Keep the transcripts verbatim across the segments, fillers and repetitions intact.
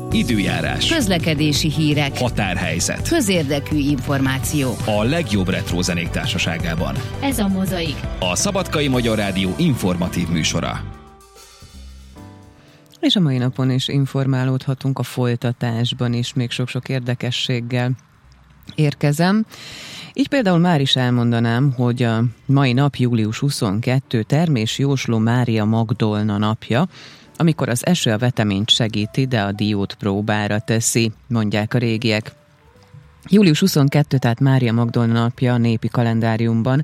időjárás, közlekedési hírek, határhelyzet, közérdekű információ. A legjobb retro zenék társaságában. Ez a Mozaik, A Szabadkai Magyar Rádió informatív műsora. És a mai napon is informálódhatunk a folytatásban is, még sok-sok érdekességgel érkezem. Így például már is elmondanám, hogy a mai nap július huszonkettő termésjósló Mária Magdolna napja, amikor az eső a veteményt segíti, de a diót próbára teszi, mondják a régiek. július huszonkettő, tehát Mária Magdolna napja a népi kalendáriumban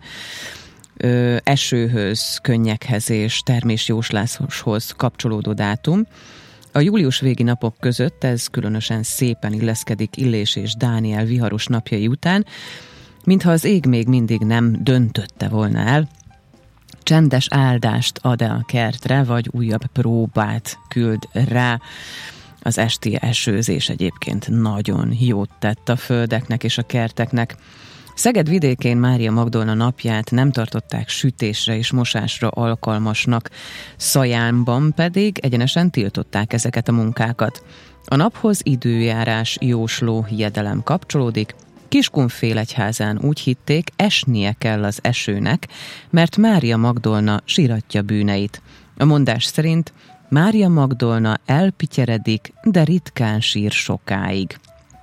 ö, esőhöz, könnyekhez és termésjósláshoz kapcsolódó dátum. A július végi napok között ez különösen szépen illeszkedik Illés és Dániel viharos napjai után, mintha az ég még mindig nem döntötte volna el, csendes áldást ad-e a kertre, vagy újabb próbát küld rá. Az esti esőzés egyébként nagyon jót tett a földeknek és a kerteknek. Szeged vidékén Mária Magdolna napját nem tartották sütésre és mosásra alkalmasnak, Szajánban pedig egyenesen tiltották ezeket a munkákat. A naphoz időjárás jósló jedelem kapcsolódik. Kiskunfélegyházán úgy hitték, esnie kell az esőnek, mert Mária Magdolna síratja bűneit. A mondás szerint Mária Magdolna elpityeredik, de ritkán sír sokáig.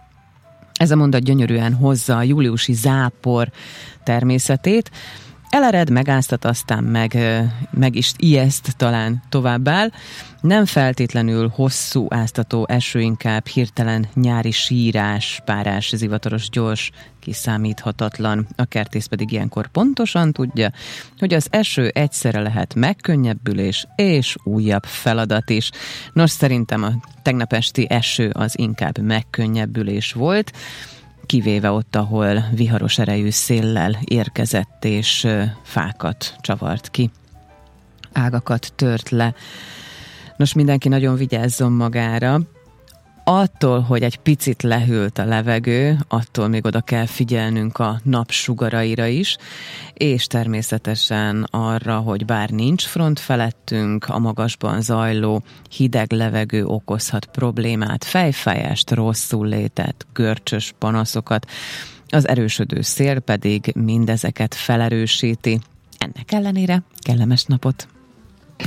Ez a mondat gyönyörűen hozza a júliusi zápor természetét. Elered, megáztat, aztán meg, meg is ijeszt talán továbbáll. Nem feltétlenül hosszú áztató eső, inkább hirtelen nyári sírás, párás, zivataros, gyors, kiszámíthatatlan. A kertész pedig ilyenkor pontosan tudja, hogy az eső egyszerre lehet megkönnyebbülés és újabb feladat is. Nos, szerintem a tegnap esti eső az inkább megkönnyebbülés volt, kivéve ott, ahol viharos erejű széllel érkezett és fákat csavart ki. Ágakat tört le. Nos, mindenki nagyon vigyázzon magára. Attól, hogy egy picit lehűlt a levegő, attól még oda kell figyelnünk a napsugaraira is, és természetesen arra, hogy bár nincs front felettünk, a magasban zajló hideg levegő okozhat problémát, fejfájást, rosszul létet, görcsös panaszokat, az erősödő szél pedig mindezeket felerősíti. Ennek ellenére kellemes napot!